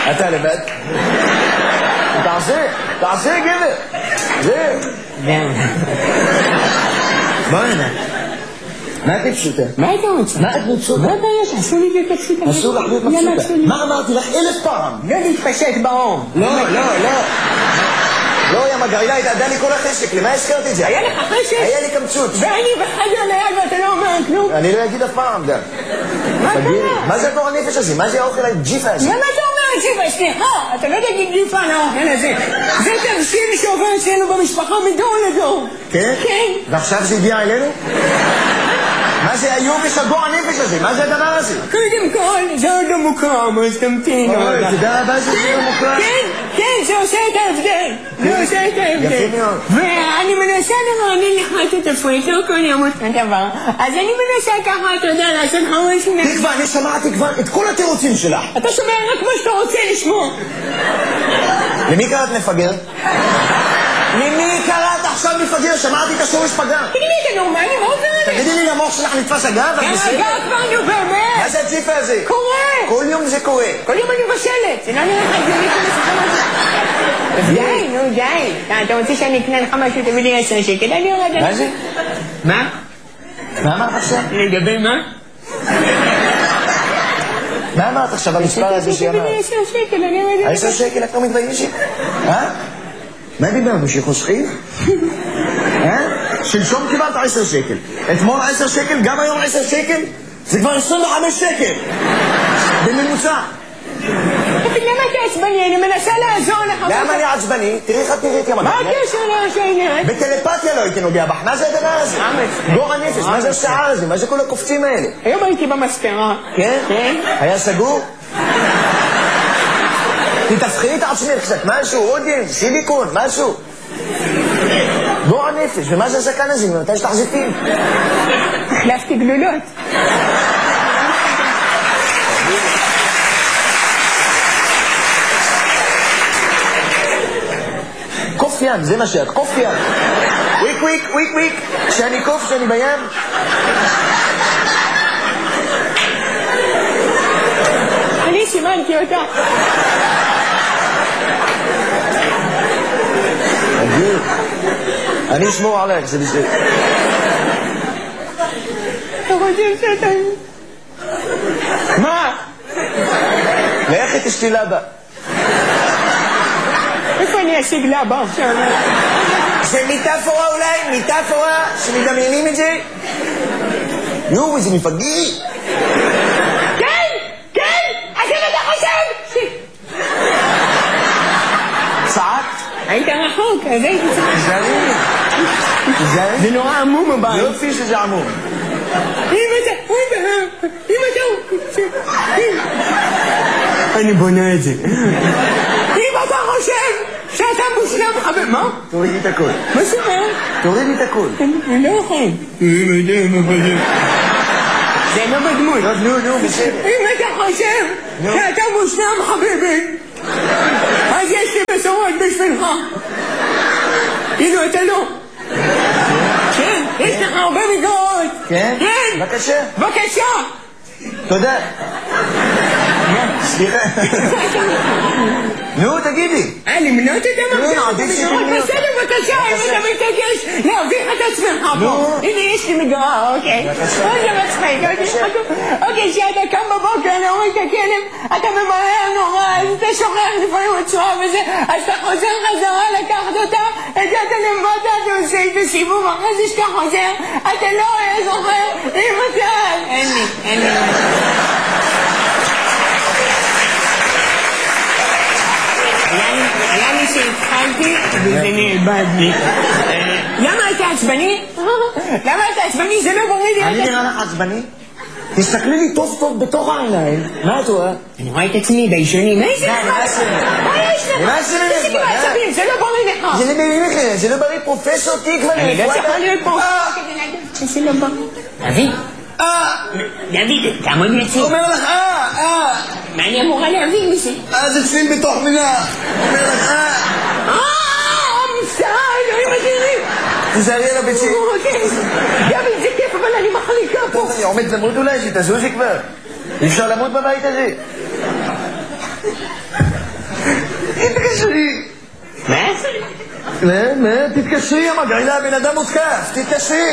אתה לבד? תעשה גבר. זה. בוא הנה. מה את פשוטה? מה אתה רוצה? מה את פשוטה? מה הבעיה שעשו לי את הפשוטה? אסור לך להיות מבסוטה. מה אמרתי לך 1000 פעם? לא להתפשט באור. לא. לא, יא מגרילה, התעדה לי כל החשק, למה הזכרת את זה? היה לך חשק? היה לי קמצוץ. ואני בחדר ליד ואתה לא אומר כלום? אני לא אגיד אף פעם, דם. מה קרה? מה זה הגור הנפש הזה? מה זה האוכל הג'יפה הזה? למה אתה אומר ג'יפה? סליחה, אתה לא תגיד ג'יפה על האוכל הזה. זה תבשיל שעובר אצלנו במשפחה מדור לדור. כן? כן. ועכשיו זה הגיע אלינו? מה זה היופש הגור הנפש הזה? מה זה הדבר הזה? קודם כל, זה עוד לא מוקרם, אז תמתין. תודה רבה שזה לא מוקרם. כן, זה עושה את ההבדל. זה עושה את ההבדל. יפה מאוד. ואני מנסה לרענן לך את התפריט, לא כל יום אותו דבר. אז אני מנסה ככה, אתה יודע, לעשות חמש מהם. תקווה, אני שמעתי כבר את כל התירוצים שלך. אתה שומע רק מה שאתה רוצה לשמוע. למי קראת מפגר? למי קראת עכשיו מפגר? שמעתי את השורש פגר. תגידי לי, אתה נורמלי? מה עובר עליך? תגידי לי, למוח שלך נתפס אגב? אגב כבר, נו באמת. מה זה הג'יפה הזה? קורה. כל יום זה קורה. כל יום אני מבשלת. זה לא נראה לך הגיוני כל השחקן הזה. די, נו די. אתה רוצה שאני אקנה לך משהו, תביא לי 10 שקל, אני יורד עליך. מה זה? מה? מה אמרת עכשיו? לגבי מה? מה אמרת עכשיו המספר הזה שאמרת? תביא לי 10 שקל, אני יורד עליך. 10 שקל את לא מתביישת? מה דיברנו? שחוסכים? שלשום קיבלת 10 שקל. אתמול 10 שקל, גם היום 10 שקל? זה כבר 25 שקל. בממוצע. למה אתה עצבני? אני מנסה לעזור לך. למה אני עצבני? תראי איך את נראית ימגע. מה הקשר לעניין? בטלפתיה לא הייתי נוגע בך. מה זה הדבר הזה? גור הנפש, מה זה השער הזה? מה זה כל הקופצים האלה? היום הייתי במספרה. כן? היה סגור? תתפחי את עצמך קצת, משהו, עודן, סיליקון, משהו. גור הנפש, ומה זה הזקן הזה? ממתי יש לך זיתים? החלפתי גלולות. קוף ים, זה מה שאת, קוף ים. וויק וויק, וויק וויק. כשאני קוף, כשאני בים. אני סימנתי אותה. אני אשמור עליך, זה בסדר. אתה חושב שאתה... מה? לכי תשתי לבה. איפה אני אשיג לבה עכשיו? זה מיטאפורה אולי? מיטאפורה? שמדמיינים את זה? יואו, איזה מפגי. כן! אז אם אתה חושב! צעקת? היית רחוק, אז הייתי צעק. זרים. זה נורא עמום הבית. יופי שזה עמום. אם אתה... אני בונה את זה. אם אתה חושב שאתה מושלם חבר... מה? תורידי את הכל. מה זאת אומרת? תורידי את הכל. אני לא יכול. זה לא בדמות. נו, בסדר. אם אתה חושב שאתה מושלם חביבי, אז יש לי בשורות בשבילך. כאילו אתה לא. כן, יש לך הרבה מגרעות. כן? כן. בבקשה. תודה. סליחה. נו, תגידי. למנות את המגרעות? בסדר, בבקשה, אם אתה מתעקש להביך את עצמך פה. הנה, יש לי מגרעה, אוקיי. זה מצחיק, אוקיי, כשאתה קם בבוקר להוריד את הכלב, אתה ממהר נורא, אז אתה שוכח לפעמים הצורה וזה, אז אתה חוזר חזרה לקחת אותה, הגעת למטה, אתה עושה את הסיבוב, אחרי זה שאתה חוזר, אתה לא זוכר אם אתה... אין לי. היה לי שהתחלתי וזה נאבד לי. למה אתה עצבני? זה לא בריא לי. אני נראה לך עצבני? תסתכלי לי טוב טוב בתוך העיניים. מה את רואה? אני רואה את עצמי בישונים. מה יש לך? זה לא בריא לך. זה לא בריא לך. זה לא בריא פרופסור תקווה. אני לא צריכה להיות פרופסור. זה לא בריא. דוד, תעמוד לצים. אומר לך, מה אני אמורה להבין מזה? זה צפים בתוך מילה. אומר לך, מבצע, אלוהים אדירים. תזהרי על הביצים. דוד, זה כיף, אבל אני מחליקה פה. טוב, אני עומד למות אולי, שתזוזי כבר. אי אפשר למות בבית הזה. תתקשרי. מה? תתקשרי, המגעילה, בן אדם מותקף, תתקשרי.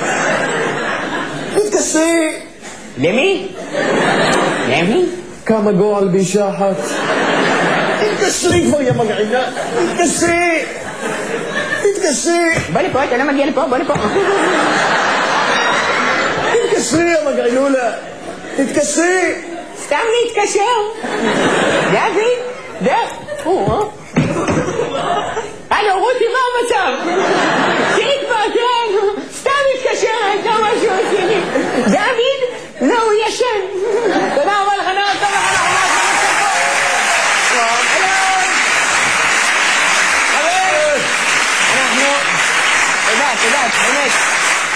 תתקשרי. למי? למי? כמה גועל באישה אחת. תתקשרי כבר, יא מגעילה. תתקשרי. תתקשרי. בוא לפה, אתה לא מגיע לפה, בוא לפה. תתקשרי, יא מגעילולה. תתקשרי. סתם להתקשר. דוד, הלו, רותי, מה המצב? תראי כבר, סתם מתקשרת, לא משהו.